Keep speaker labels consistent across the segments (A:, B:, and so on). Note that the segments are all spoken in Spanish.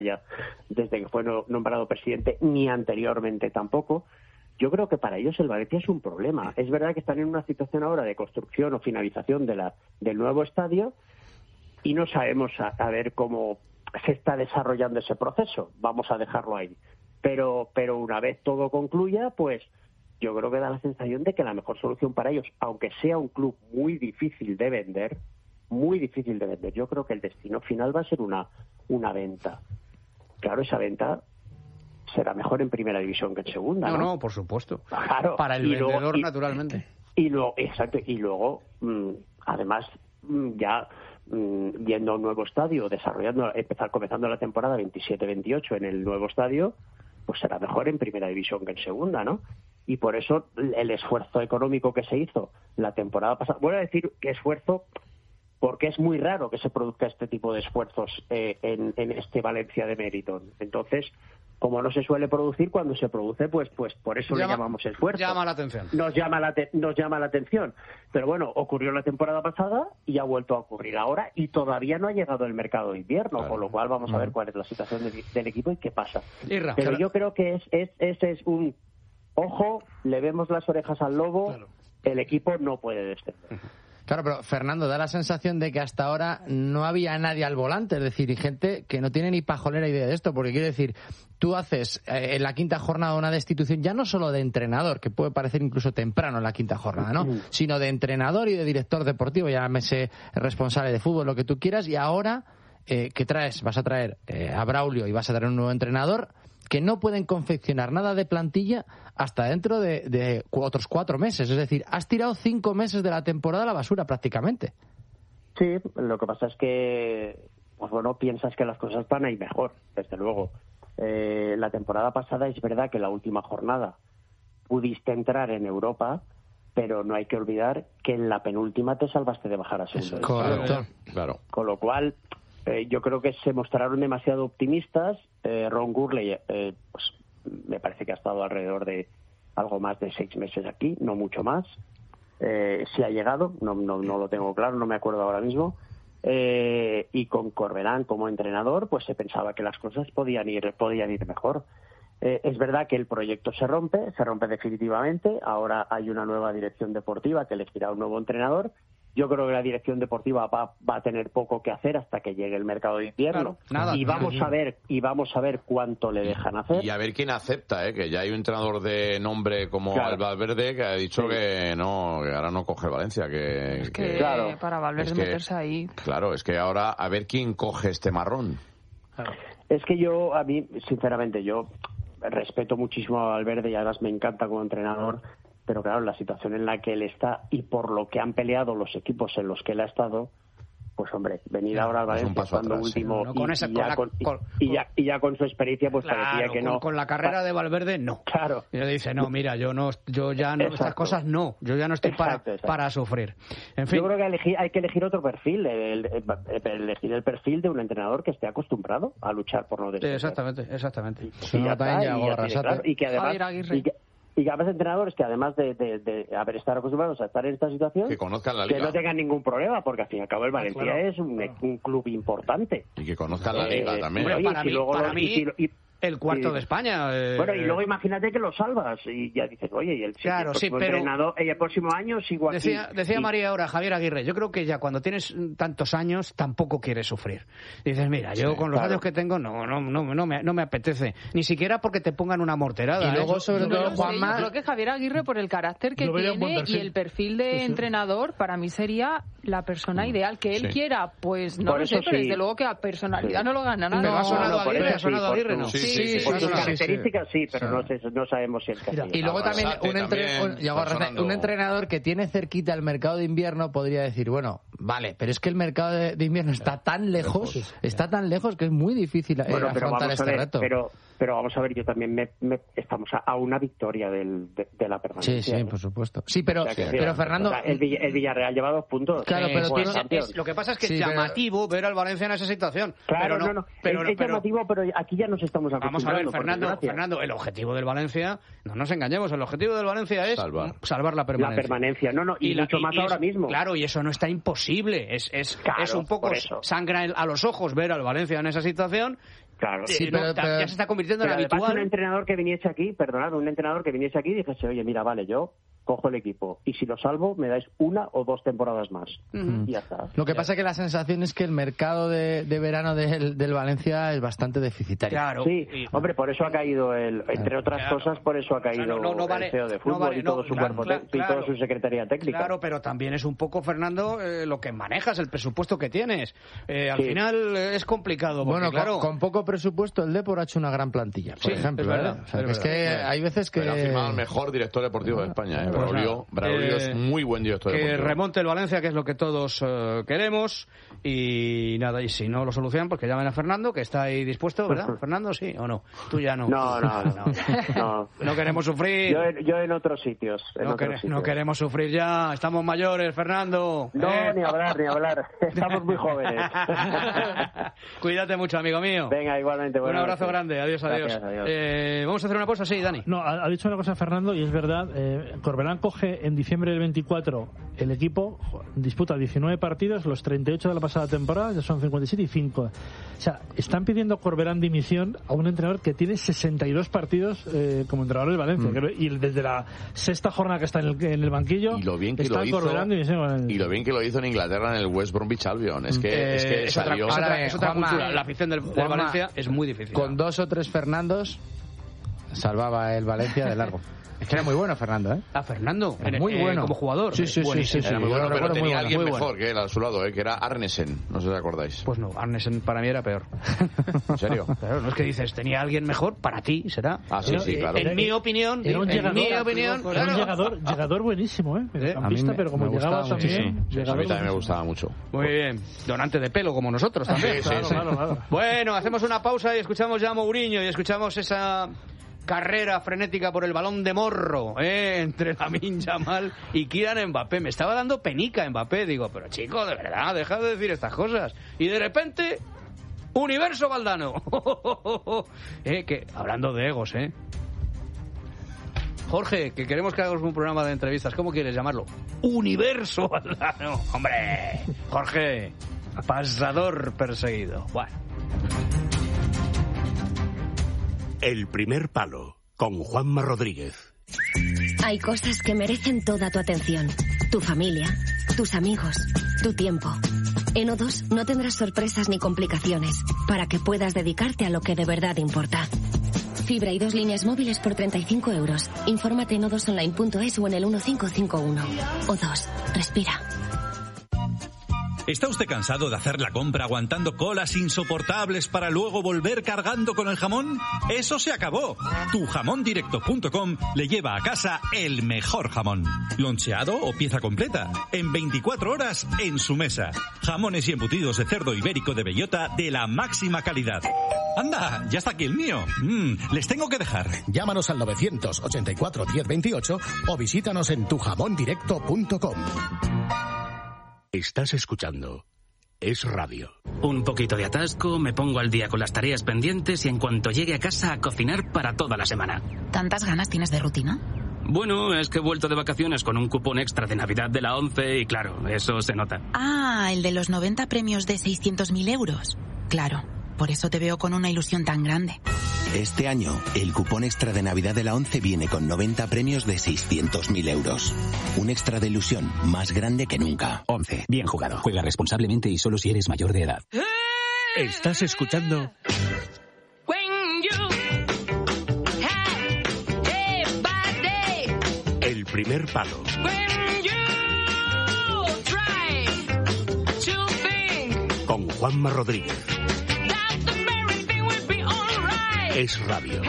A: ya desde que fue nombrado presidente, ni anteriormente tampoco. Yo creo que para ellos el Valencia es un problema. Es verdad que están en una situación ahora de construcción o finalización del nuevo estadio y no sabemos a ver cómo se está desarrollando ese proceso. Vamos a dejarlo ahí. Pero una vez todo concluya, pues yo creo que da la sensación de que la mejor solución para ellos, aunque sea un club muy difícil de vender, yo creo que el destino final va a ser una venta. Claro, esa venta será mejor en primera división que en segunda, ¿no?
B: No, por supuesto.
A: Claro.
B: Para el vendedor, naturalmente.
A: Y luego, además, ya yendo a un nuevo estadio, comenzando la temporada 27-28 en el nuevo estadio, pues será mejor en primera división que en segunda, ¿no? Y por eso el esfuerzo económico que se hizo la temporada pasada, voy a decir que esfuerzo porque es muy raro que se produzca este tipo de esfuerzos en este Valencia de Meriton. Entonces, como no se suele producir, cuando se produce, pues por eso le llamamos esfuerzo.
B: Llama la atención.
A: Nos llama la atención. Pero bueno, ocurrió la temporada pasada y ha vuelto a ocurrir ahora y todavía no ha llegado el mercado de invierno, claro. Con lo cual vamos a ver cuál es la situación del equipo y qué pasa. Pero yo creo que ese es un ojo, le vemos las orejas al lobo, claro. El equipo no puede descender.
C: Claro, pero Fernando, da la sensación de que hasta ahora no había nadie al volante, es decir, y gente que no tiene ni pajolera idea de esto, porque quiero decir, tú haces en la quinta jornada una destitución ya no solo de entrenador, que puede parecer incluso temprano en la quinta jornada, ¿no? Sino de entrenador y de director deportivo, llámese responsable de fútbol, lo que tú quieras, y ahora, ¿qué traes? Vas a traer a Braulio y vas a traer un nuevo entrenador que no pueden confeccionar nada de plantilla hasta dentro de otros 4 meses. Es decir, has tirado 5 meses de la temporada a la basura prácticamente.
A: Sí, lo que pasa es que, pues bueno, piensas que las cosas van a ir mejor, desde luego. La temporada pasada es verdad que la última jornada pudiste entrar en Europa, pero no hay que olvidar que en la penúltima te salvaste de bajar a segunda.
C: Correcto.
D: Claro.
A: Con lo cual, yo creo que se mostraron demasiado optimistas. Ron Gurley, pues me parece que ha estado alrededor de algo más de 6 meses aquí, no mucho más. Si ha llegado, no lo tengo claro, no me acuerdo ahora mismo. Y con Corberán como entrenador, pues se pensaba que las cosas podían ir mejor. Es verdad que el proyecto se rompe definitivamente. Ahora hay una nueva dirección deportiva que elegirá un nuevo entrenador. Yo creo que la dirección deportiva va a tener poco que hacer hasta que llegue el mercado de invierno.
B: Claro, nada.
A: Y vamos a ver cuánto le dejan hacer.
D: Y a ver quién acepta, que ya hay un entrenador de nombre como el Valverde que ha dicho que ahora no coge Valencia.
E: Claro, para Valverde meterse ahí.
D: Claro, es que ahora a ver quién coge este marrón.
B: Claro.
A: Es que a mí, sinceramente, yo respeto muchísimo a Valverde y además me encanta como entrenador. Pero claro, la situación en la que él está y por lo que han peleado los equipos en los que él ha estado, pues hombre, venir ahora al Valencia cuando último y ya con su experiencia, pues
B: claro,
A: parecía que no.
B: Con la carrera de Valverde, no.
A: Claro.
B: Y le dice, no, mira, yo ya no, estas cosas no, yo ya no estoy para sufrir. En fin.
A: Yo creo que hay que elegir otro perfil, elegir el perfil de un entrenador que esté acostumbrado a luchar por no descender.
B: Exactamente.
A: Y que además y que además entrenadores que además de haber estado acostumbrados a estar en esta situación,
D: que conozcan la liga,
A: que no tengan ningún problema, porque al fin y al cabo el Valencia es un club importante.
D: Y que conozcan la liga también.
B: Para mí el cuarto de España.
A: Bueno, y luego imagínate que lo salvas y ya dices, oye, y el próximo año sigo aquí.
B: Decía María ahora, Javier Aguirre, yo creo que ya cuando tienes tantos años tampoco quieres sufrir. Dices, mira, yo con los años que tengo no me apetece, ni siquiera porque te pongan una morterada.
C: Y luego sobre todo Juanma,
E: yo creo que Javier Aguirre, por el carácter que tiene y el perfil de entrenador, para mí sería la persona ideal. Que él quiera, pues no lo sé, pero desde luego que a personalidad no lo gana nada.
B: Pero ha sonado Aguirre, ¿no?
A: Sí, por sus características pero no sabemos si es que
C: y luego también un entrenador que tiene cerquita el mercado de invierno podría decir, bueno, vale, pero es que el mercado de invierno está tan lejos que es muy difícil afrontar este reto.
A: Pero vamos a ver, yo también estamos a una victoria de la permanencia.
C: Sí, por supuesto. Sí, pero Fernando,
A: el Villarreal lleva 2 puntos.
C: Claro, pero
B: lo que pasa es que es llamativo ver al Valencia en esa situación.
A: Claro, es llamativo, pero aquí ya nos estamos acostumbrando.
B: Vamos a ver, Fernando, el objetivo del Valencia, no nos engañemos, el objetivo del Valencia es salvar la permanencia.
A: La permanencia, y mucho más ahora mismo.
B: Claro, y eso no está imposible. Es un poco sangre a los ojos ver al Valencia en esa situación.
A: Claro.
B: Sí, pero ya se está convirtiendo en habitual.
A: Un entrenador que viniese aquí y dijese, oye, mira, vale, yo cojo el equipo y si lo salvo me dais 1 o 2 temporadas más. Y ya está.
C: Lo que pasa es que la sensación es que el mercado de verano del Valencia es bastante deficitario.
B: Claro.
A: Sí, hombre, por eso ha caído entre otras cosas, por eso ha caído el CEO de fútbol y todo su cuerpo y toda su secretaría técnica.
B: Claro, pero también es un poco, Fernando, lo que manejas, el presupuesto que tienes. Al final es complicado. Porque,
C: bueno,
B: claro,
C: con poco presupuesto el Depor ha hecho una gran plantilla, por ejemplo.
B: Es verdad,
C: o sea, es que hay veces que...
D: Pero ha firmado el mejor director deportivo de España. Braulio es muy buen director deportivo.
B: Que remonte el Valencia, que es lo que todos queremos. Y nada, y si no lo solucionan, pues que llamen a Fernando, que está ahí dispuesto, ¿verdad? ¿Fernando, sí o no? Tú ya no. No queremos sufrir.
A: Yo en otros sitios.
B: No queremos sufrir ya. Estamos mayores, Fernando.
A: No, ni hablar. Estamos muy jóvenes.
B: Cuídate mucho, amigo mío.
A: Venga, igualmente.
B: Un abrazo grande. Adiós.
A: Gracias, adiós.
B: Vamos a hacer una pausa, sí, Dani.
F: No, ha dicho una cosa Fernando y es verdad. Corberán coge en diciembre del 24 el equipo, disputa 19 partidos, los 38 de la pasada temporada, ya son 57 y 5. O sea, están pidiendo Corberán dimisión a un entrenador que tiene 62 partidos como entrenador del Valencia. Y desde la sexta jornada que está en el banquillo,
D: y lo bien que
F: está Corberán dimisión.
D: Y lo bien que lo hizo en Inglaterra en el West Bromwich Albion. Es que salió...
B: Es otra cultura. La afición del Valencia es muy difícil.
C: Con 2 o 3 Fernandos salvaba el Valencia de largo. Es que era muy bueno Fernando, ¿eh?
B: Fernando,
C: muy bueno
B: como jugador.
C: Sí.
D: Era muy bueno, pero tenía alguien
B: muy
D: mejor que él a su lado, que era Arnesen. No sé si acordáis.
B: Pues no, Arnesen para mí era peor.
D: ¿En serio?
B: Claro, no es que dices, tenía alguien mejor, para ti será.
D: Sí, claro.
B: En mi opinión,
F: era un llegador buenísimo, ¿eh? Campista, pero como llegaba también...
D: A mí también me gustaba mucho.
B: Muy bien. Donante de pelo, como nosotros también.
F: Claro.
B: Bueno, hacemos una pausa y escuchamos ya a Mourinho y escuchamos esa carrera frenética por el balón de morro entre Lamine Yamal y Kylian Mbappé. Me estaba dando penica Mbappé. Digo, pero chico, de verdad, deja de decir estas cosas. Y de repente, Universo Valdano. Que hablando de egos, Jorge, que queremos que hagamos un programa de entrevistas. ¿Cómo quieres llamarlo? Universo Valdano. Hombre, Jorge, pasador perseguido. Bueno.
G: El primer palo, con Juanma Rodríguez.
H: Hay cosas que merecen toda tu atención. Tu familia, tus amigos, tu tiempo. En O2 no tendrás sorpresas ni complicaciones, para que puedas dedicarte a lo que de verdad importa. Fibra y 2 líneas móviles por 35 euros. Infórmate en o2online.es o en el 1551. O2, respira.
I: ¿Está usted cansado de hacer la compra aguantando colas insoportables para luego volver cargando con el jamón? ¡Eso se acabó! Tujamondirecto.com le lleva a casa el mejor jamón. Loncheado o pieza completa. En 24 horas en su mesa. Jamones y embutidos de cerdo ibérico de bellota de la máxima calidad. ¡Anda! Ya está aquí el mío. Les tengo que dejar.
J: Llámanos al 984 1028 o visítanos en tujamondirecto.com.
G: Estás escuchando Es Radio.
K: Un poquito de atasco, me pongo al día con las tareas pendientes y en cuanto llegue a casa a cocinar para toda la semana.
L: ¿Tantas ganas tienes de rutina?
K: Bueno, es que he vuelto de vacaciones con un cupón extra de Navidad de la 11 y claro, eso se nota.
L: Ah, el de los 90 premios de 600.000 euros. Claro, por eso te veo con una ilusión tan grande.
M: Este año, el cupón extra de Navidad de la 11 viene con 90 premios de 600.000 euros. Un extra de ilusión más grande que nunca.
N: 11. Bien jugado. Juega responsablemente y solo si eres mayor de edad.
G: Estás escuchando... El primer palo. Con Juanma Rodríguez. Es Radio.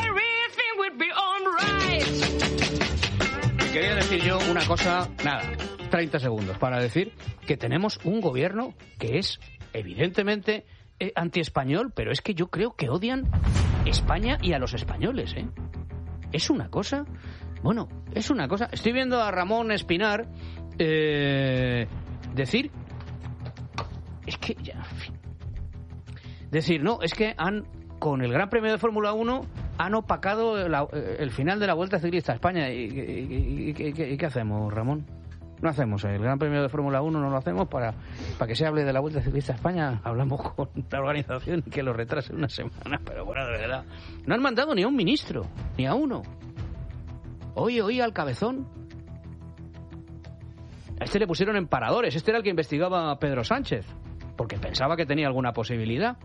B: Quería decir yo una cosa, 30 segundos, para decir que tenemos un gobierno que es evidentemente antiespañol, pero es que yo creo que odian España y a los españoles, Es una cosa... Bueno, es una cosa... Estoy viendo a Ramón Espinar decir... Es que ya... En fin. Decir, no, es que con el Gran Premio de Fórmula 1 han opacado el final de la Vuelta Ciclista a España. ¿Y qué hacemos, Ramón? no hacemos el Gran Premio de Fórmula 1, no lo hacemos para que se hable de la Vuelta Ciclista a España. Hablamos con la organización que lo retrase una semana, pero bueno, de verdad. No han mandado ni a un ministro, ni a uno. Oye, al cabezón. A este le pusieron en paradores. Este era el que investigaba a Pedro Sánchez, porque pensaba que tenía alguna posibilidad.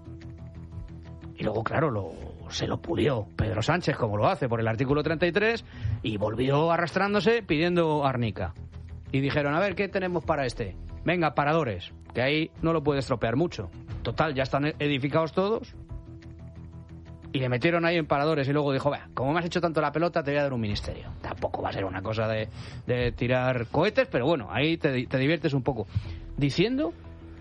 B: Y luego, claro, se lo pulió Pedro Sánchez, como lo hace por el artículo 33, y volvió arrastrándose pidiendo árnica. Y dijeron, a ver, ¿qué tenemos para este? Venga, paradores, que ahí no lo puede estropear mucho. Total, ya están edificados todos. Y le metieron ahí en paradores y luego dijo, como me has hecho tanto la pelota, te voy a dar un ministerio. Tampoco va a ser una cosa de tirar cohetes, pero bueno, ahí te diviertes un poco. Diciendo,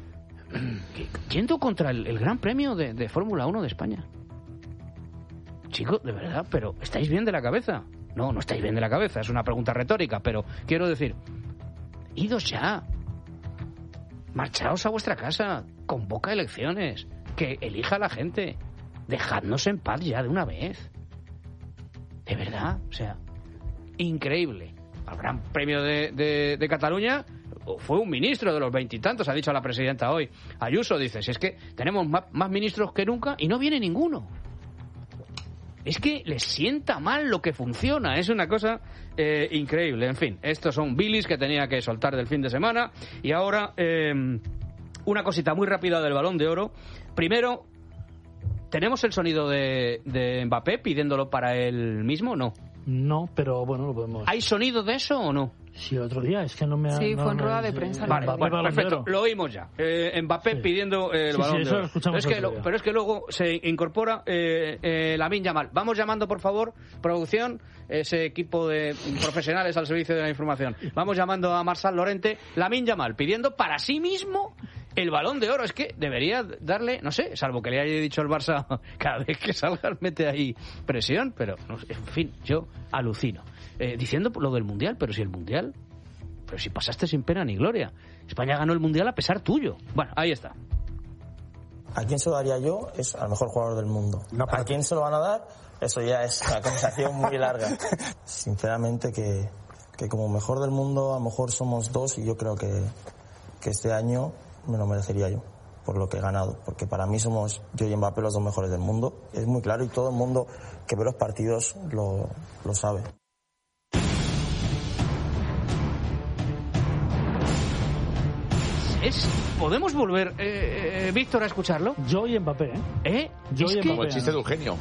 B: yendo contra el Gran Premio de Fórmula 1 de España. Chicos, de verdad, pero ¿estáis bien de la cabeza? No estáis bien de la cabeza, es una pregunta retórica, pero quiero decir, idos ya. Marchaos a vuestra casa, convoca elecciones, que elija la gente. Dejadnos en paz ya de una vez. De verdad, o sea, increíble. Al Gran Premio de Cataluña fue un ministro de los 20 y tantos, ha dicho la presidenta hoy. Ayuso dice, si es que tenemos más ministros que nunca y no viene ninguno. Es que les sienta mal lo que funciona, es una cosa increíble. En fin, estos son bilis que tenía que soltar del fin de semana. Y ahora, una cosita muy rápida del Balón de Oro. Primero, ¿tenemos el sonido de Mbappé pidiéndolo para él mismo o no?
F: No, pero bueno, lo podemos...
B: ¿Hay sonido de eso o no?
F: Sí, otro día, es que no me ha...
E: Sí, fue en rueda de prensa.
B: Vale, bueno, perfecto, lo oímos ya. Mbappé pidiendo el Balón de Oro.
F: Lo escuchamos
B: pero es que luego se incorpora Lamine Yamal. Vamos llamando, por favor, producción, ese equipo de profesionales al servicio de la información. Vamos llamando a Marçal Llorente. Lamine Yamal pidiendo para sí mismo el Balón de Oro. Es que debería darle, no sé, salvo que le haya dicho el Barça, cada vez que salga mete ahí presión, pero no sé, en fin, yo alucino. Diciendo lo del Mundial, pero si pasaste sin pena ni gloria. España ganó el Mundial a pesar tuyo. Bueno, ahí está.
O: ¿A quién se lo daría yo? Es al mejor jugador del mundo. ¿A quién se lo van a dar? Eso ya es una conversación muy larga. Sinceramente que como mejor del mundo a lo mejor somos dos y yo creo que este año me lo merecería yo por lo que he ganado, porque para mí somos yo y Mbappé los dos mejores del mundo. Es muy claro y todo el mundo que ve los partidos lo sabe.
B: ¿Podemos volver, Víctor, a escucharlo?
F: Yo y Mbappé,
D: Yo y Mbappé. Como el chiste de Eugenio.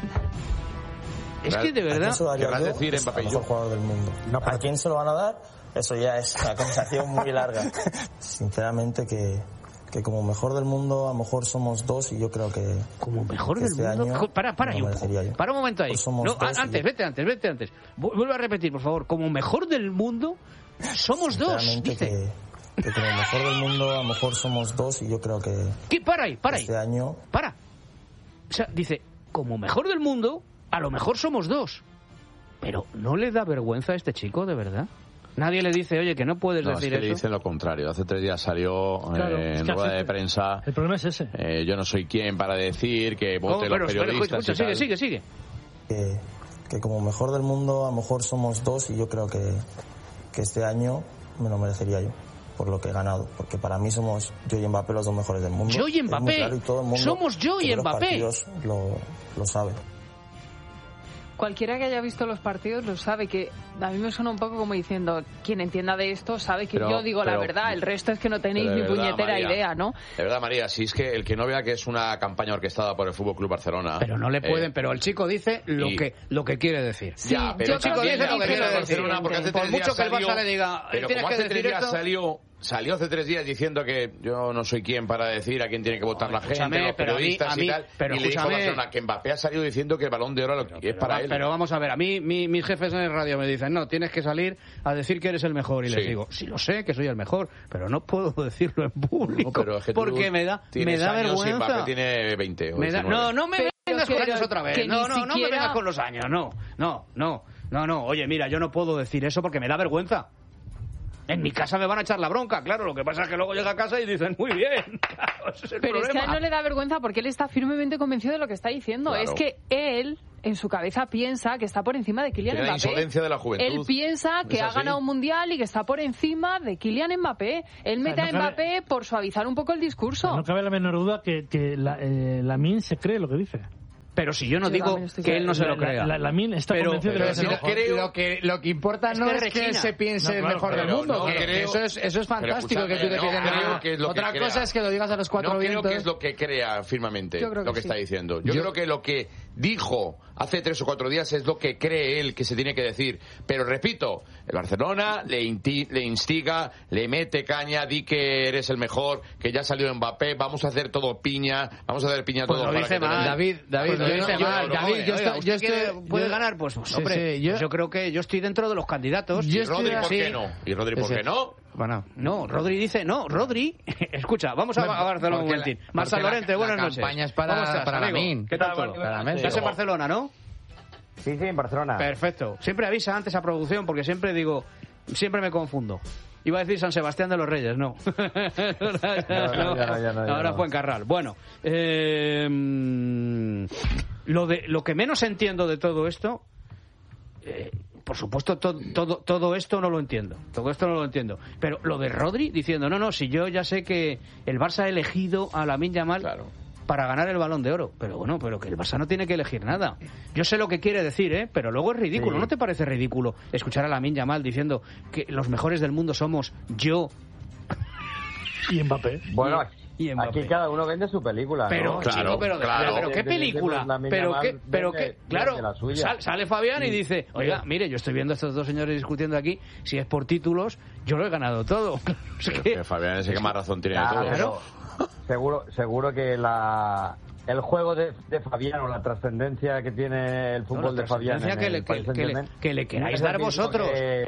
B: Es que de verdad...
O: Querrás decir Mbappé, el mejor jugador del mundo. ¿A quién se lo van a dar? Eso ya es una conversación muy larga. Sinceramente que como mejor del mundo a lo mejor somos dos y yo creo que...
B: ¿Como mejor del mundo? Para un momento ahí. No, vete antes. Vuelve a repetir, por favor. Como mejor del mundo somos dos, dice.
O: Que como mejor del mundo a lo mejor somos dos y yo creo que...
B: ¿Qué? Para ahí.
O: Este año...
B: Para. O sea, dice, como mejor del mundo, a lo mejor somos dos. Pero ¿no le da vergüenza a este chico, de verdad? Nadie le dice, oye, que no puedes decir
D: eso.
B: Le
D: dicen lo contrario. Hace 3 días salió en rueda de prensa.
F: El problema es ese.
D: Yo no soy quien para decir que voten los periodistas.
B: Escucha, sigue.
O: Que como mejor del mundo a lo mejor somos dos y yo creo que este año me lo merecería yo por lo que he ganado, porque para mí somos yo y Mbappé los dos mejores del mundo.
B: Yo y Mbappé,
O: claro, y todo el mundo
B: somos yo y Mbappé.
O: Lo sabe.
E: Cualquiera que haya visto los partidos lo sabe, que a mí me suena un poco como diciendo, quien entienda de esto sabe que yo digo la verdad, el resto es que no tenéis ni puñetera idea, ¿no?
D: De verdad, María, si es que el que no vea que es una campaña orquestada por el FC Barcelona...
B: Pero no le pueden, pero el chico dice lo que quiere decir.
E: Sí,
D: ya, pero
E: el chico dice lo que quiere decir.
D: Por
B: mucho que el Barça le diga,
D: pero
B: tienes
D: como
B: que
D: hace 3
B: decir
D: días
B: esto...
D: Salió hace 3 días diciendo que yo no soy quien para decir a quién tiene que votar la gente, los periodistas y tal.
B: Pero
D: y le dijo a Barcelona que Mbappé ha salido diciendo que el Balón de Oro es para él.
B: Pero vamos a ver, a mí mis jefes en el radio me dicen, no, tienes que salir a decir que eres el mejor. Y les digo, sí lo sé, que soy el mejor, pero no puedo decirlo en público, porque me da vergüenza.
D: Y Mbappé tiene 20 o 19.
B: No me vengas con años otra vez. No me vengas con los años, no. Oye, mira, yo no puedo decir eso porque me da vergüenza. En mi casa me van a echar la bronca, claro, lo que pasa es que luego llega a casa y dicen, muy bien, claro, ese es el
E: pero
B: problema.
E: Es que a él no le da vergüenza porque él está firmemente convencido de lo que está diciendo. Claro. Es que él en su cabeza piensa que está por encima de Kylian Mbappé.
D: La insolencia de la juventud.
E: Él piensa que ha ganado un mundial y que está por encima de Kylian Mbappé. Él mete a Mbappé por suavizar un poco el discurso.
F: No cabe la menor duda que Lamine se cree lo que dice.
B: Pero si yo no digo que él no se lo crea.
F: Lamine está convencido de que
C: si no creo lo que importa no es que se piense el mejor del mundo. Eso es fantástico que tú te pienses. Otra cosa es que lo digas a los cuatro vientos.
D: No creo que es lo que crea firmemente lo que está diciendo. Yo creo que lo que dijo hace 3 o 4 días es lo que cree él que se tiene que decir. Pero repito, el Barcelona le instiga, le mete caña, di que eres el mejor, que ya salió Mbappé, vamos a hacer todo piña, vamos a hacer piña todo para que
C: David,
B: yo ¿puede ganar? Pues hombre, yo creo que yo estoy dentro de los candidatos.
D: ¿Y Rodri por qué no? ¿Y Rodri por qué no?
B: Bueno, no, Rodri dice, Rodri, escucha, vamos a Barcelona un momentín. Marta Lorente, buenas noches.
C: La campaña es para Lamine.
B: ¿Qué tal todo? Estás en Barcelona, ¿no?
P: Sí, en Barcelona.
B: Perfecto. Siempre avisa antes a producción porque siempre me confundo. Iba a decir San Sebastián de los Reyes, no. Ahora fue en Carral. Bueno, lo que menos entiendo de todo esto, por supuesto, todo esto no lo entiendo. Todo esto no lo entiendo. Pero lo de Rodri diciendo, no, si yo ya sé que el Barça ha elegido a Lamine Yamal para ganar el Balón de Oro. Pero bueno, pero que el Barça no tiene que elegir nada. Yo sé lo que quiere decir, pero luego es ridículo. ¿No te parece ridículo escuchar a Lamine Yamal diciendo que los mejores del mundo somos yo
F: y Mbappé?
P: Bueno, aquí cada uno vende su película,
B: pero,
P: ¿no?
B: Claro, pero ¿qué película? Claro, sale Fabián y dice, oiga, mire, yo estoy viendo a estos dos señores discutiendo aquí, si es por títulos, yo lo he ganado todo.
D: Que Fabián es el que más razón tiene de todo.
P: Claro. Seguro que el juego de Fabián o la trascendencia que tiene el fútbol de Fabián
B: que le queráis dar vosotros.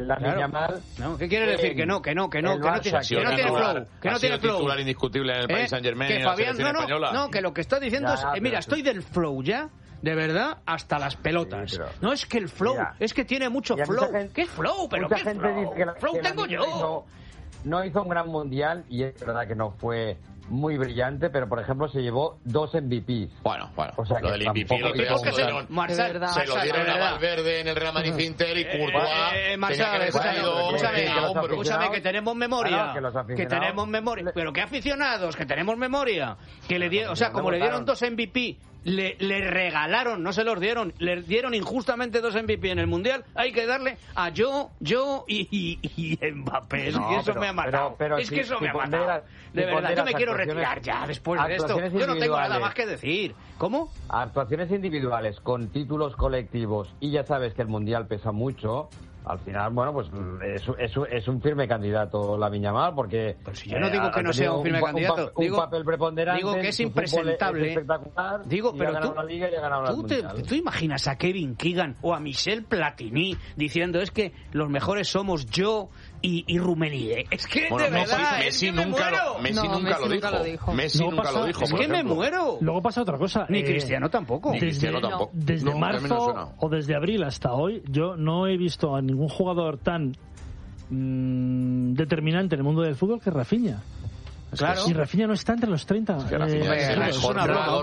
B: ¿Qué quiere decir? Que no tiene flow, que no tiene flow.
D: Titular indiscutible en el Paris Saint-Germain,
B: que Fabián no, que lo que está diciendo es, mira, estoy del flow ya. De verdad, hasta las pelotas. Sí, no es que el flow, es que tiene mucho flow. ¿Qué es flow? ¿Pero qué
P: gente
B: flow?
P: Dice que
B: flow tengo yo.
P: No hizo un gran mundial y es verdad que no fue muy brillante, pero por ejemplo se llevó 2 MVPs.
D: Bueno,
P: o sea,
D: lo del MVP lo dieron, se lo dieron a Valverde en el Real Madrid Inter y Courtois
B: escúchame, que tenemos memoria, que tenemos memoria, pero qué aficionados, que tenemos memoria, que le dieron, o sea, como le dieron 2 MVP, le regalaron, no se los dieron, le dieron injustamente 2 MVP en el Mundial, hay que darle a yo y Mbappé. Es que eso me ha matado. Es que eso me ha matado. De verdad, yo me quiero retirar ya después de esto. Yo no tengo nada más que decir. ¿Cómo?
P: Actuaciones individuales con títulos colectivos y ya sabes que el Mundial pesa mucho. Al final, bueno, pues es un firme candidato Lamine Yamal porque...
B: Pero si yo no digo que no sea un firme candidato,
P: un papel preponderante,
B: digo que es impresentable.
P: Es espectacular.
B: Digo, pero
P: tú, la Liga y ha ganado
B: ¿tú imaginas a Kevin Keegan o a Michel Platini diciendo es que los mejores somos yo y Rummenigge? Es que de verdad,
D: Messi nunca lo dijo. Messi nunca lo dijo.
B: Es que me muero.
F: Luego pasa otra cosa.
B: Ni Cristiano tampoco.
F: Desde marzo o desde abril hasta hoy, yo no he visto a ningún jugador tan determinante en el mundo del fútbol que Rafinha.
B: Claro.
F: Y Rafinha no está entre los 30.
D: Es una broma.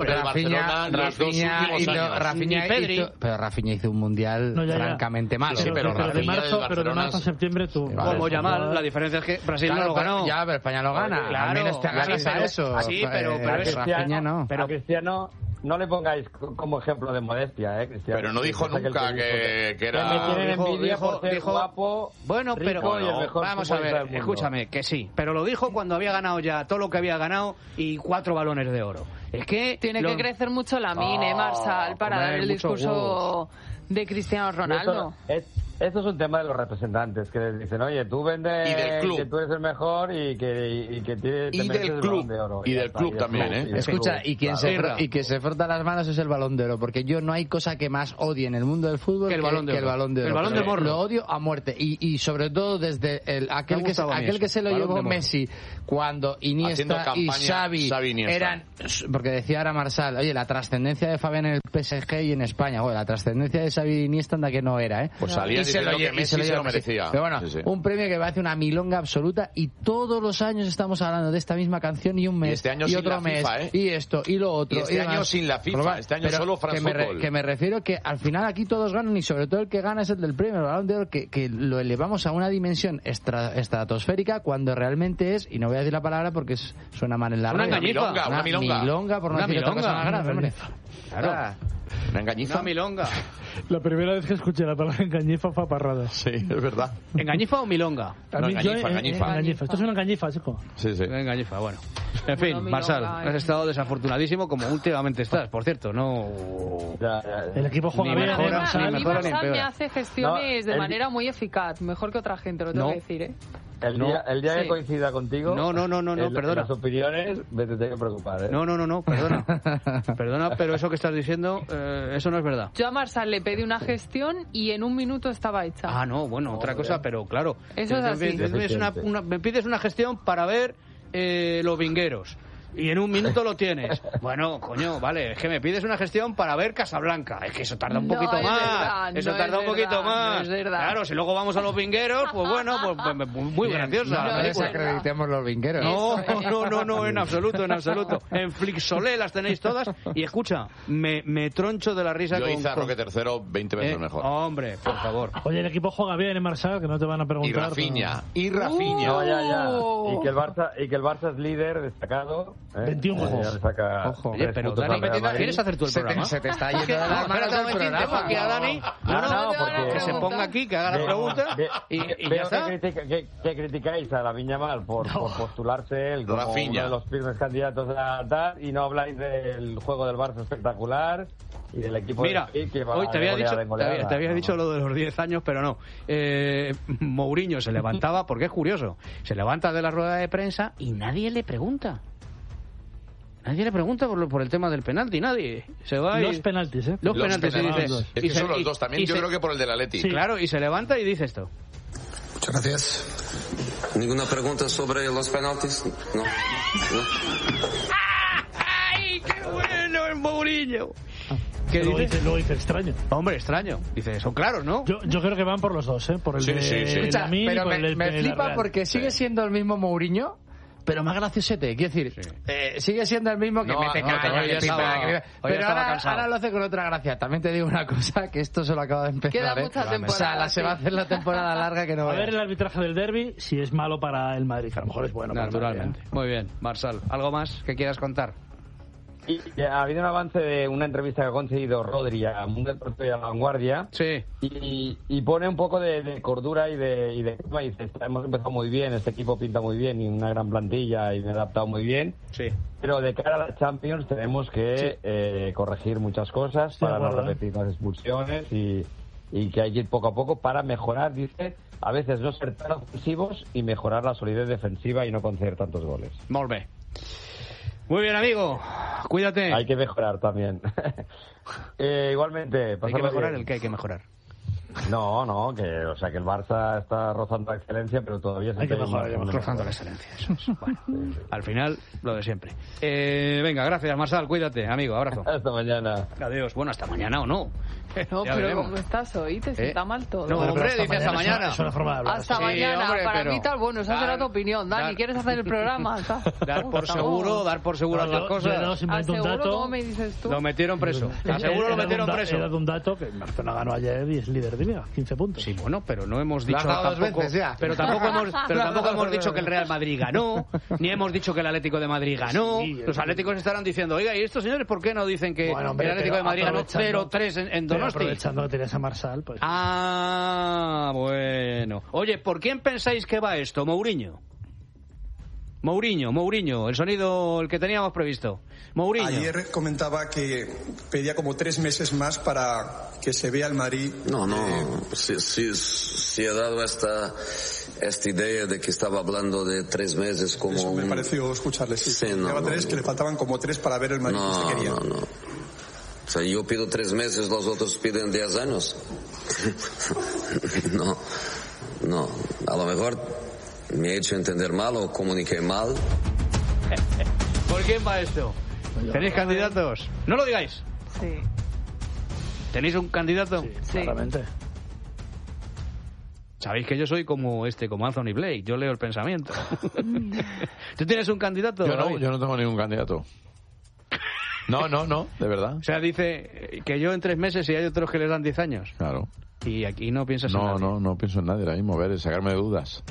C: Rafinha y Pedri. Pero Rafinha hizo un mundial francamente malo.
F: Sí, pero de marzo a septiembre tú.
B: Como Yamal, la diferencia es que Brasil no lo ganó.
C: Ya, pero España lo gana.
B: Claro,
C: al menos te agarras a eso.
B: Sí, pero
C: Rafinha no.
P: Pero Cristiano... No le pongáis como ejemplo de modestia, Cristiano.
D: Pero no dijo nunca que era...
P: Me tienen envidia por ser guapo,
B: bueno,
P: rico y el mejor.
B: Vamos a ver, escúchame, que sí. Pero lo dijo cuando había ganado ya todo lo que había ganado y 4 balones de oro. Es que...
E: Tiene que crecer mucho Lamine, Marsal, para dar el discurso de Cristiano Ronaldo.
P: Esto es un tema de los representantes que les dicen, oye, tú vendes que tú eres el mejor y que te mereces el Balón de Oro.
D: Y del club también,
C: Escucha, y quien se frota las manos es el Balón de Oro, porque yo no hay cosa que más odie en el mundo del fútbol que el Balón de Oro.
B: El Balón de Morro.
C: Lo odio a muerte. Y sobre todo desde aquel que se lo llevó Messi cuando Iniesta y Xavi eran... Porque decía ahora Marsal, oye, la trascendencia de Fabián en el PSG y en España, la trascendencia de Xavi y Iniesta anda que no era,
D: Pues salían diciendo que Messi se lo merecía.
C: Pero bueno, un premio que me hace una milonga absoluta y todos los años estamos hablando de esta misma canción y un mes,
D: y este año
C: y
D: sin
C: otro
D: la
C: mes,
D: FIFA,
C: y esto, y lo otro.
D: Y este año sin la FIFA, este año solo France Football.
C: Que me refiero que al final aquí todos ganan y sobre todo el que gana es el del premio, el Balón de Oro, que lo elevamos a una dimensión estratosférica cuando realmente es, y no voy a decir la palabra porque suena mal en la radio.
D: Una milonga,
C: por no decir otra cosa más grave, hombre.
B: Claro.
D: Una engañifa.
B: Una milonga.
F: La primera vez que escuché la palabra engañifa fue a Parrada.
D: Sí, es verdad.
B: ¿Engañifa o milonga?
D: No, engañifa.
F: Esto es una engañifa, chico.
D: Sí.
B: Engañifa, bueno. En fin, Marsal, has estado desafortunadísimo como últimamente estás, por cierto, no...
F: El equipo juega bien.
E: Marsal me hace gestiones de manera muy eficaz, mejor que otra gente, lo tengo que decir, ¿eh?
P: El día que coincida contigo...
B: No, perdona.
P: Las opiniones me te tengo que preocupar, ¿eh?
B: No, perdona. Perdona, pero eso que estás diciendo, eso no es verdad.
E: Yo a Marsal le pedí una gestión y en un minuto estaba hecha.
B: Ah, no, bueno, otra cosa, pero claro.
E: Eso es así.
B: Me pides una gestión para ver los vingueros. Y en un minuto lo tienes. Bueno, coño, vale, es que me pides una gestión para ver Casablanca. Es que eso tarda un poquito más. Eso tarda un poquito más. Claro, si luego vamos a los vingueros, pues bueno, pues muy graciosa.
C: No desacreditemos los vingueros.
B: No, en absoluto. En Flixolé las tenéis todas. Y escucha, me troncho de la risa.
D: Yo hice a Roque III 20 veces mejor.
B: Hombre, por favor.
F: Oye, el equipo juega bien en Marsal, que no te van a preguntar.
D: Y Rafinha.
P: No, ya. Y que el Barça es líder destacado.
F: 21 juegos.
B: Ojo. Oye, pero Dani, ¿quieres hacer tú el programa?
C: Se te está yendo de las manos el programa.
B: Aquí a Dani.
P: Porque
B: que se ponga aquí, que haga las preguntas y ya está.
P: Que criticáis a Lamine Yamal por postularse él como uno de los firmes candidatos a tal y no habláis del juego del Barça espectacular y del equipo
B: que va hoy te había dicho lo de los 10 años, pero no. Mourinho se levantaba, porque es curioso, se levanta de la rueda de prensa y nadie le pregunta. Nadie le pregunta por el tema del penalti, nadie. Se va
F: los penaltis, ¿eh?
B: Los penaltis,
D: dice. Es que son los dos también, yo creo que por el del Atleti.
B: Sí. Claro, y se levanta y dice esto.
Q: Muchas gracias. ¿Ninguna pregunta sobre los penaltis? No.
B: ¡Ay, qué bueno el Mourinho!
F: ¿Qué dice? Lo dice extraño.
B: Hombre, extraño. Dice, son claros, ¿no?
F: Yo creo que van por los dos, ¿eh? Por el
C: Escucha, pero me flipa porque sigue siendo el mismo Mourinho, pero más graciosete. Quiero decir, sigue siendo el mismo que mete caña. Pero ahora lo hace con otra gracia. También te digo una cosa, que esto solo acaba de empezar.
E: Queda mucha temporada.
C: O sea, se va a hacer la temporada larga que no
F: va a ver el arbitraje del derbi, si es malo para el Madrid, que a lo mejor es bueno.
B: Naturalmente. Muy bien, Marsal. ¿Algo más que quieras contar?
P: Y ha habido un avance de una entrevista que ha conseguido Rodri a Mundo Deportivo y a La Vanguardia.
B: Sí.
P: Y pone un poco de cordura y dice, hemos empezado muy bien, este equipo pinta muy bien y una gran plantilla y me he adaptado muy bien.
B: Sí.
P: Pero de cara a la Champions tenemos que corregir muchas cosas para no repetir las expulsiones y que hay que ir poco a poco para mejorar, dice, a veces no ser tan ofensivos y mejorar la solidez defensiva y no conceder tantos goles.
B: Molt bé. Muy bien, amigo. Cuídate.
P: Hay que mejorar también. Igualmente.
B: ¿Hay que mejorar el qué hay que mejorar?
P: No, que el Barça está rozando la excelencia, pero todavía
B: hay que mejorar, rozando la excelencia. Eso es. Bueno, al final, lo de siempre. Venga, gracias, Marsal. Cuídate, amigo. Abrazo.
P: Hasta mañana.
B: Adiós. Bueno, hasta mañana o no.
E: No, pero ¿cómo estás hoy? Te sienta mal todo.
B: No, hombre, dice hasta mañana.
F: Es una forma de hablar.
E: Hasta mañana. Hombre, para mí tal, bueno, esa será tu opinión. Dani, ¿quieres hacer el programa?
B: Dar por seguro las cosas.
E: ¿Cómo me dices tú?
B: Lo metieron preso. Aseguro lo metieron preso.
F: He dado un dato que Barcelona ganó ayer y es líder de liga, 15 puntos.
B: Sí, bueno, pero no hemos dicho tampoco. Pero tampoco hemos dicho que el Real Madrid ganó, ni hemos dicho que el Atlético de Madrid ganó. Los atléticos estarán diciendo, oiga, ¿y estos señores por qué no dicen que el Atlético de Madrid ganó 0-3 en Donosti?
F: Aprovechando que tenías a Marsal, pues.
B: Ah, bueno. Oye, ¿por quién pensáis que va esto, Mourinho? Mourinho, el sonido, el que teníamos previsto. Mourinho.
R: Ayer comentaba que pedía como 3 meses más para que se vea el Madrid.
Q: No, sí he dado esta idea de que estaba hablando de 3 meses como...
R: Eso me pareció escucharle, sí. Que le faltaban como 3 para ver el Madrid que se quería.
Q: No. O sea, yo pido 3 meses, los otros piden 10 años. No, a lo mejor me he hecho entender mal o comuniqué mal.
B: ¿Por quién va esto? ¿Tenéis candidatos? No lo digáis.
E: Sí.
B: ¿Tenéis un candidato?
F: Sí, claramente.
B: Sabéis que yo soy como Anthony Blake, yo leo el pensamiento. ¿Tú tienes un candidato?
D: Yo no tengo ningún candidato. No, de verdad.
B: O sea, dice que yo en 3 meses y hay otros que les dan 10 años.
D: Claro.
B: Y aquí no piensas en nadie.
D: No pienso en nadie ahora mismo, a ver, sacarme de dudas.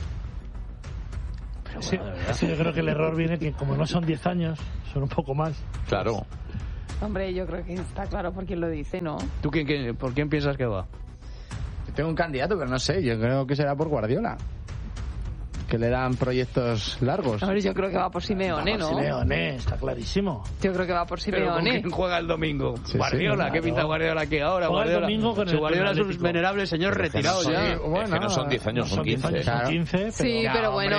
F: Pero bueno, sí, yo creo que el error viene que como no son 10 años, son un poco más.
D: Claro.
E: Hombre, yo creo que está claro por quién lo dice, ¿no?
B: ¿Tú por quién piensas que va?
C: Tengo un candidato, pero no sé, yo creo que será por Guardiola. Que le dan proyectos largos.
E: A ver, yo creo que va por Simeone, ¿no?
F: Simeone, está clarísimo.
E: Yo creo que va por Simeone.
B: ¿Pero con quién juega el domingo? Sí, Guardiola, sí, ¿qué pinta Guardiola aquí ahora?
F: Guardiola, el domingo con el
B: Guardiola es un venerable señor retirado ya.
D: Bueno, es que no son 10 años, son 15.
F: Son 15, pero...
E: Sí, pero bueno,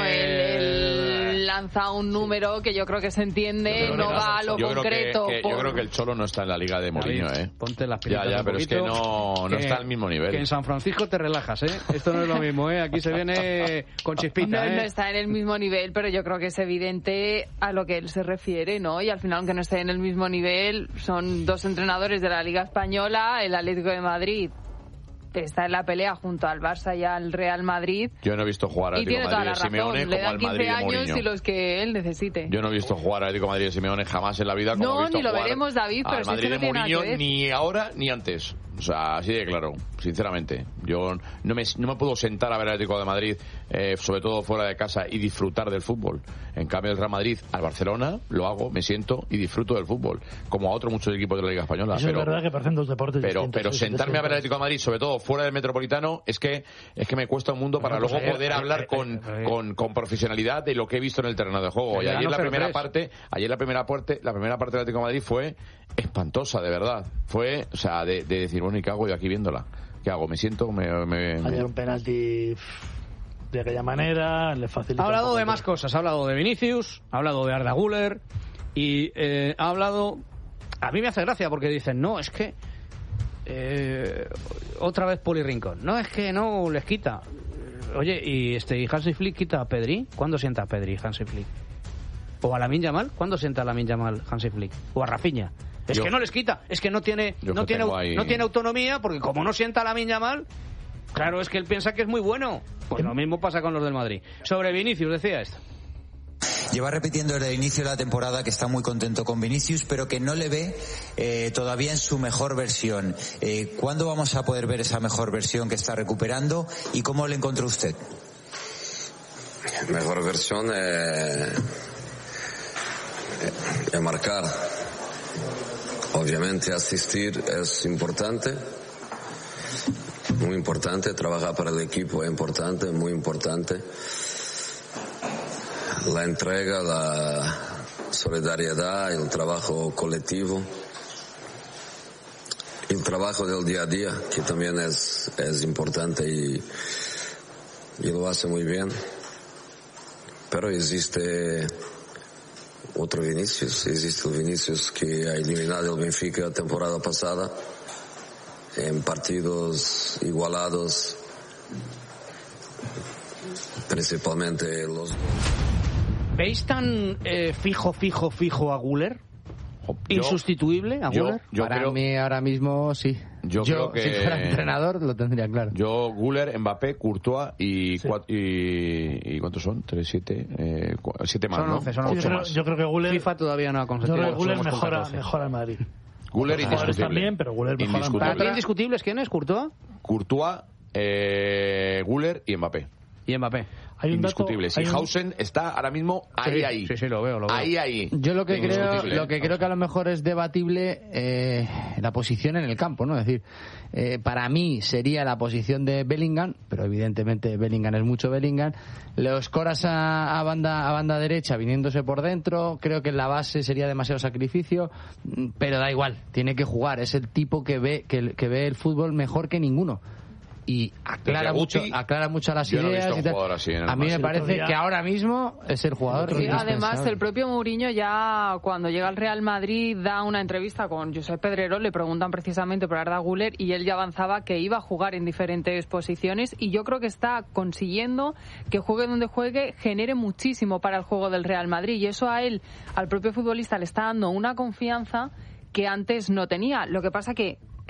E: él lanza un número que yo creo que se entiende, no va a lo concreto.
D: Yo creo que el Cholo no está en la liga de Mourinho,
B: Ponte las pilas.
D: Ya, pero es que no está al mismo nivel.
B: Que en San Francisco te relajas, Esto no es lo mismo, Aquí se viene con chispita,
E: No está en el mismo nivel, pero yo creo que es evidente a lo que él se refiere, ¿no? Y al final, aunque no esté en el mismo nivel, son 2 entrenadores de la Liga Española, el Atlético de Madrid está en la pelea junto al Barça y al Real Madrid.
D: Yo no he visto jugar al Atlético de Madrid de Simeone como al Madrid de Mourinho. Le dan 15 años
E: y los que él necesite.
D: Yo no he visto jugar al Atlético de Madrid de Simeone jamás en la vida como he visto
E: ni lo veremos, David, pero
D: al Madrid de Mourinho ni ahora ni antes. O sea, así de claro, sinceramente. Yo no me puedo sentar a ver al Atlético de Madrid, sobre todo fuera de casa, y disfrutar del fútbol. En cambio, el Real Madrid al Barcelona lo hago, me siento y disfruto del fútbol, como a otros muchos equipos de la Liga Española.
F: Eso es verdad que parecen 2 deportes distintos.
D: Pero sentarme a ver al Atlético de Madrid, sobre todo fuera del Metropolitano, es que me cuesta un mundo para luego poder hablar con profesionalidad de lo que he visto en el terreno de juego. Y ayer la primera parte del Atlético de Madrid fue espantosa, de verdad. Fue, o sea, de decir, bueno, ¿y qué hago yo aquí viéndola? ¿Qué hago? ¿Me siento?
F: Ayer un penalti de aquella manera, le facilita.
B: Ha hablado de más cosas, ha hablado de Vinicius, ha hablado de Arda Güler y ha hablado... A mí me hace gracia porque dicen, no, es que otra vez Poli Rincón, no, es que no les quita. Oye, ¿y Hansi Flick quita a Pedri? ¿Cuándo sienta a Pedri Hansi Flick? ¿O a Lamine Yamal? ¿Cuándo sienta a Lamine Yamal Hansi Flick? ¿O a Rafinha? Es que no les quita, es que no tiene autonomía, porque como no sienta a Lamine Yamal, claro, es que él piensa que es muy bueno. Pues lo mismo pasa con los del Madrid. Sobre Vinicius, decía esto.
S: Lleva repitiendo desde el inicio de la temporada que está muy contento con Vinicius, pero que no le ve todavía en su mejor versión. ¿Cuándo vamos a poder ver esa mejor versión que está recuperando y cómo le encontró usted?
Q: Mejor versión es marcar. Obviamente asistir es importante, muy importante, trabajar para el equipo es importante, muy importante. La entrega, la solidaridad, el trabajo colectivo, el trabajo del día a día, que también es importante y lo hace muy bien. Pero existe otro Vinicius, existe el Vinicius que ha eliminado el Benfica la temporada pasada en partidos igualados, principalmente los...
B: ¿Veis tan fijo a Güler? ¿Insustituible a Güler?
C: Para mí ahora mismo sí. Yo creo que si fuera entrenador lo tendría claro.
D: Yo, Güler, Mbappé, Courtois y ¿cuántos son? 3, 7, 7 más, ¿no?
B: 8 más.
F: Yo creo que Güler...
B: FIFA todavía no ha consentido.
F: Yo creo que Güler mejora el Madrid.
D: Güler indiscutible.
F: También, pero Güler mejora el
B: Madrid. ¿Indiscutibles quién es? ¿Courtois?
D: Courtois, Güler y Mbappé.
B: Y Mbappé.
D: Indiscutibles. Y Hausen está ahora mismo ahí.
B: Sí, lo veo.
D: Ahí.
C: Yo lo que creo que a lo mejor es debatible la posición en el campo, ¿no? Es decir, para mí sería la posición de Bellingham, pero evidentemente Bellingham es mucho Bellingham. Los coras a banda derecha viniéndose por dentro, creo que en la base sería demasiado sacrificio, pero da igual, tiene que jugar. Es el tipo que ve el fútbol mejor que ninguno. Y aclara mucho las ideas y tal. A mí me parece que ahora mismo es el jugador.
E: Sí, además el propio Mourinho ya cuando llega al Real Madrid da una entrevista con Josep Pedrerol, le preguntan precisamente por Arda Güler y él ya avanzaba que iba a jugar en diferentes posiciones y yo creo que está consiguiendo que juegue donde juegue, genere muchísimo para el juego del Real Madrid y eso a él, al propio futbolista, le está dando una confianza que antes no tenía. Lo que pasa que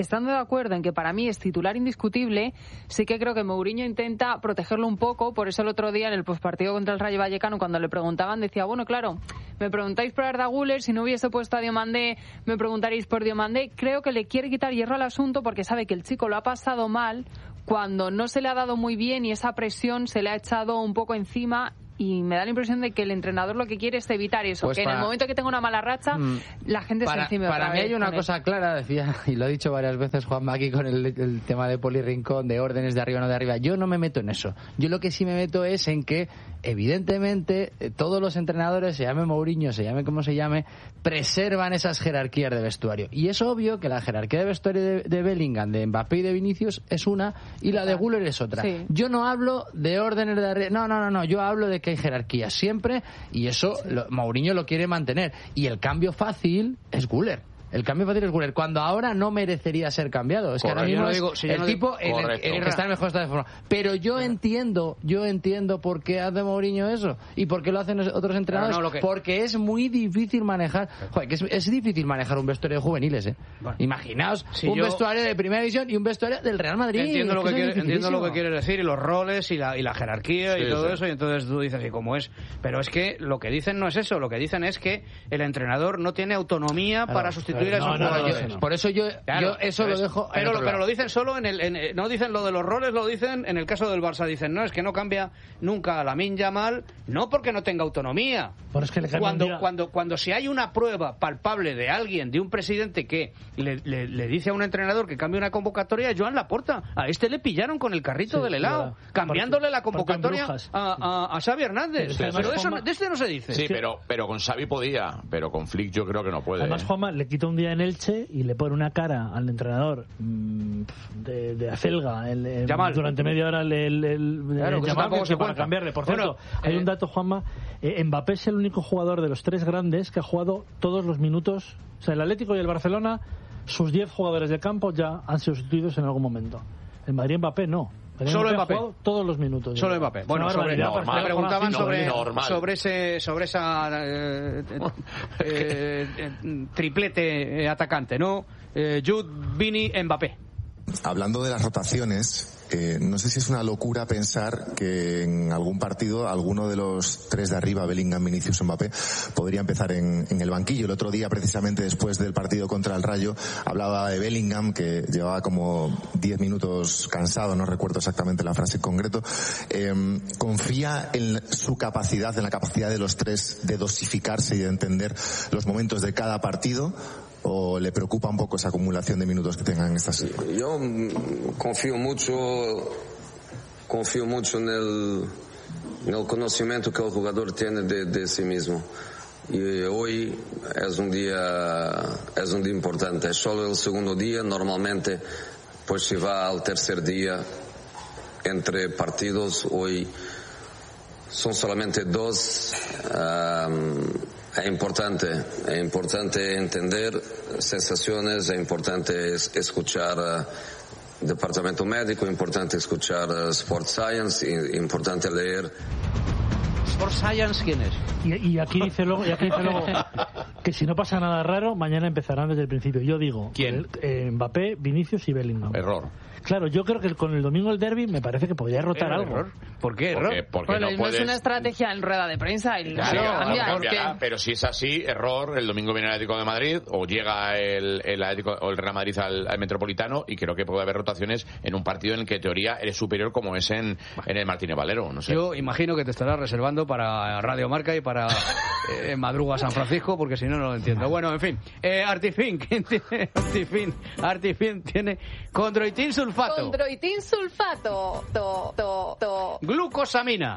E: estando de acuerdo en que para mí es titular indiscutible, sí que creo que Mourinho intenta protegerlo un poco. Por eso el otro día en el postpartido contra el Rayo Vallecano, cuando le preguntaban, decía, bueno, claro, me preguntáis por Arda Güler, si no hubiese puesto a Diomandé, me preguntaréis por Diomandé. Creo que le quiere quitar hierro al asunto porque sabe que el chico lo ha pasado mal cuando no se le ha dado muy bien y esa presión se le ha echado un poco encima. Y me da la impresión de que el entrenador lo que quiere es evitar eso, pues que en el momento que tenga una mala racha, la gente se encime otra vez.
C: Para mí hay una cosa clara, decía, y lo ha dicho varias veces Juanma aquí con el tema de Poli Rincón, de órdenes de arriba no de arriba. Yo no me meto en eso. Yo lo que sí me meto es en que, evidentemente, todos los entrenadores, se llame Mourinho, se llame como se llame, preservan esas jerarquías de vestuario. Y es obvio que la jerarquía de vestuario de Bellingham, de Mbappé y de Vinicius es una, y la de Güler es otra. Sí. Yo no hablo de órdenes de arriba. No. Yo hablo de que hay jerarquía siempre, y eso Mourinho lo quiere mantener, y el cambio fácil es Güler. El cambio fácil es Güler, cuando ahora no merecería ser cambiado. Es que ahora mismo es el tipo en el que está en mejor estado de forma. Pero yo entiendo por qué hace Mourinho eso y por qué lo hacen otros entrenadores. Porque es muy difícil manejar. Joder, que es difícil manejar un vestuario de juveniles, ¿eh? Bueno, imaginaos vestuario de primera división y un vestuario del Real Madrid.
B: Entiendo lo que quieres decir, y los roles y la jerarquía y todo eso, y entonces tú dices, ¿y cómo es? Pero es que lo que dicen no es eso. Lo que dicen es que el entrenador no tiene autonomía para sustituir.
C: Por eso yo eso lo dejo.
B: Pero lo dicen solo no dicen lo de los roles, lo dicen en el caso del Barça. Dicen, no, es que no cambia nunca a Lamine Yamal, no porque no tenga autonomía.
F: Pero es que
B: cuando si hay una prueba palpable de alguien, de un presidente que le dice a un entrenador que cambie una convocatoria, a Joan Laporta, a este le pillaron con el carrito del helado, cambiándole la convocatoria a Xavi Hernández. Pero de este no se dice.
D: Sí, pero con Xavi podía, pero con Flick yo creo que no puede.
F: Además, Juanma le quita un día en Elche y le pone una cara al entrenador de acelga durante media hora para cambiarle. Por cierto, hay un dato, Juanma, Mbappé es el único jugador de los tres grandes que ha jugado todos los minutos. O sea, el Atlético y el Barcelona, sus 10 jugadores de campo ya han sido sustituidos en algún momento. El Madrid, Mbappé no.
B: Solo Mbappé.
F: Todos los minutos.
B: Solo Mbappé. Bueno, me preguntaban sobre esa triplete atacante, ¿no? Jude, Vini, Mbappé.
T: Hablando de las rotaciones, no sé si es una locura pensar que en algún partido alguno de los tres de arriba, Bellingham, Vinicius, Mbappé, podría empezar en el banquillo. El otro día, precisamente después del partido contra el Rayo, hablaba de Bellingham, que llevaba como 10 minutos cansado, no recuerdo exactamente la frase en concreto. ¿Confía en su capacidad, en la capacidad de los tres de dosificarse y de entender los momentos de cada partido? ¿O le preocupa un poco esa acumulación de minutos que tengan estas?
Q: Yo confío mucho en el conocimiento que el jugador tiene de sí mismo. Y hoy es un día importante. Es solo el segundo día. Normalmente pues se va al tercer día entre partidos. Hoy son solamente 2. Es importante entender sensaciones, es importante escuchar departamento médico, es importante escuchar Sports Science, es importante leer.
B: ¿Sports Science quién es?
F: Y aquí dice luego que si no pasa nada raro, mañana empezarán desde el principio. Yo digo,
D: ¿quién?
F: Mbappé, Vinicius y Bellingham.
D: Error.
F: Claro, yo creo que con el domingo el derbi me parece que podría rotar algo.
B: Error. ¿Por qué error?
D: Porque
E: no puedes... es una estrategia en rueda de prensa y
D: cambiará, pero si es así, error, el domingo viene el Atlético de Madrid o llega el Atlético o el Real Madrid al Metropolitano, y creo que puede haber rotaciones en un partido en el que en teoría eres superior, como es en el Martínez Valero, no sé.
B: Yo imagino que te estarás reservando para Radio Marca y para Madruga San Francisco, porque si no lo entiendo. Bueno, en fin, Artifin, ¿quién tiene Artifin? Tiene Condroitin sulfato. Glucosamina.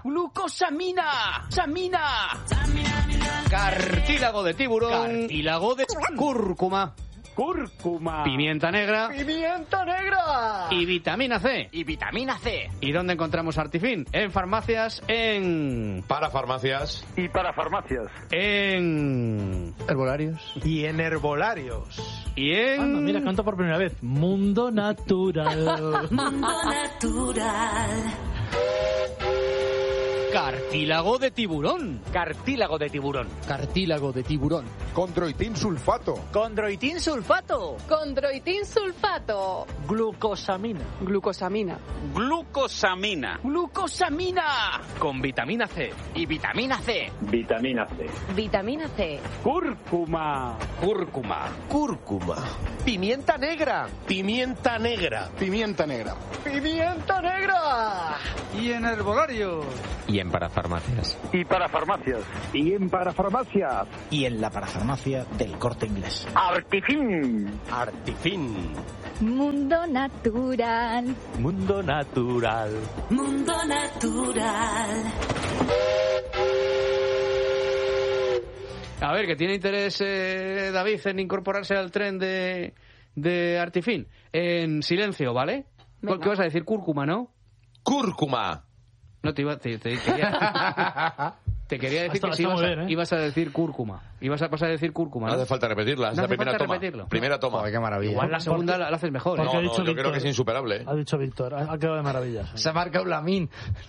B: Cartílago de tiburón. Cartílago de cúrcuma. Pimienta negra. Y vitamina C. ¿Y dónde encontramos Artifin? En farmacias,
D: Parafarmacias.
B: En
C: herbolarios.
F: Y en herbolarios.
B: Y en...
F: mira, canto por primera vez. Mundo Natural.
B: Cartílago de tiburón.
C: Cartílago de tiburón.
U: Condroitin sulfato.
V: Condroitin sulfato.
W: Condroitin sulfato.
V: Glucosamina.
W: Glucosamina.
V: Glucosamina.
W: Glucosamina.
V: Con vitamina C.
W: Y vitamina C.
V: Vitamina C.
W: Vitamina C.
V: Cúrcuma. Cúrcuma.
U: Cúrcuma.
V: Pimienta negra.
U: Pimienta negra. Pimienta negra.
V: Pimienta negra.
B: Y en herbolario.
X: Y en parafarmacias.
V: Y para farmacias.
U: Y en parafarmacias.
V: Y en la parafarmacia del Corte Inglés.
U: Artifin.
V: Artifin.
W: Mundo natural.
V: Mundo natural.
W: Mundo natural.
B: A ver, que tiene interés David en incorporarse al tren de Artifin. En silencio, ¿vale?
W: Venga.
B: ¿Qué vas a decir? Cúrcuma, ¿no?
D: Cúrcuma.
B: No, te quería decir que si ibas a decir cúrcuma. Ibas a pasar a decir cúrcuma, ¿no?
D: No hace falta repetirla, es
B: No
D: la
B: hace
D: primera
B: falta
D: toma.
B: repetirlo.
D: Primera toma.
C: Joder, qué maravilla.
B: Igual la segunda la haces mejor.
F: Porque
D: No,
F: ha dicho
D: yo
F: Víctor.
D: creo que es insuperable.
F: Ha dicho Víctor, ha quedado de maravilla.
C: Se ha marcado un lamín.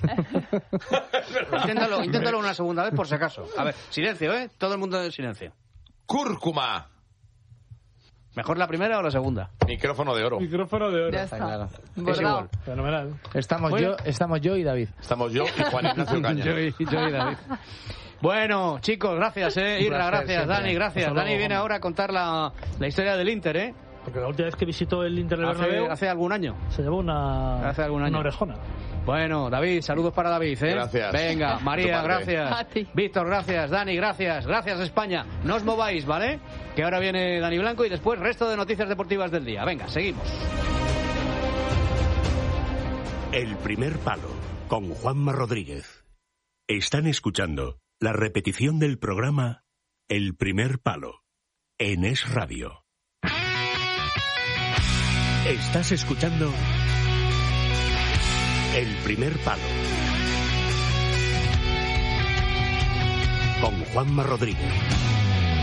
B: Inténtalo una segunda vez por si acaso. A ver, silencio, ¿eh? Todo el mundo en silencio.
D: Cúrcuma.
B: ¿Mejor la primera o la segunda?
D: Micrófono de oro.
F: Micrófono de oro.
W: Ya está.
C: Claro.
B: Es igual.
F: Fenomenal.
C: Estamos yo y David.
D: Estamos yo y Juan Ignacio Caña.
B: Yo y David. Bueno, chicos, gracias, Irra, gracias, Dani, gracias.
F: Hasta luego,
B: Dani viene
F: Juan.
B: ahora a contar la historia del Inter, ¿eh?
F: Porque la última vez que visitó el Inter del Bernabéu
B: Hace algún año.
F: se llevó una orejona.
B: Bueno, David, saludos para David, ¿eh?
D: Gracias.
B: Venga, María,
D: Tu padre.
B: gracias.
W: A ti.
B: Víctor, gracias. Dani, gracias. Gracias, España. No os mováis, ¿vale? Que ahora viene Dani Blanco y después resto de noticias deportivas del día. Venga, seguimos.
G: El primer palo, con Juanma Rodríguez. Están escuchando la repetición del programa El primer palo, en Es Radio. Estás escuchando El primer palo, con Juanma Rodríguez.